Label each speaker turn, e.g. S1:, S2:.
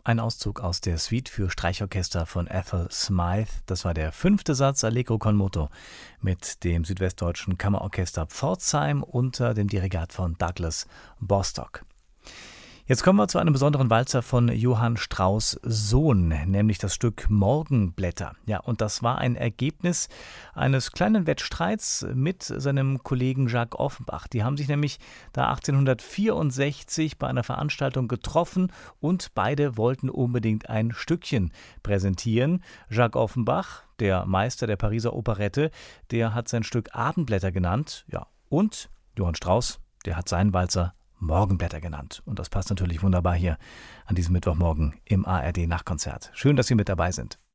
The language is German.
S1: Ein Auszug aus der Suite für Streichorchester von Ethel Smythe. Das war der 5. Satz Allegro con moto mit dem Südwestdeutschen Kammerorchester Pforzheim unter dem Dirigat von Douglas Bostock. Jetzt kommen wir zu einem besonderen Walzer von Johann Strauss Sohn, nämlich das Stück Morgenblätter. Ja, und das war ein Ergebnis eines kleinen Wettstreits mit seinem Kollegen Jacques Offenbach. Die haben sich nämlich da 1864 bei einer Veranstaltung getroffen und beide wollten unbedingt ein Stückchen präsentieren. Jacques Offenbach, der Meister der Pariser Operette, der hat sein Stück Abendblätter genannt. Ja, und Johann Strauss, der hat seinen Walzer Morgenblätter genannt. Und das passt natürlich wunderbar hier an diesem Mittwochmorgen im ARD Nachtkonzert. Schön, dass Sie mit dabei sind.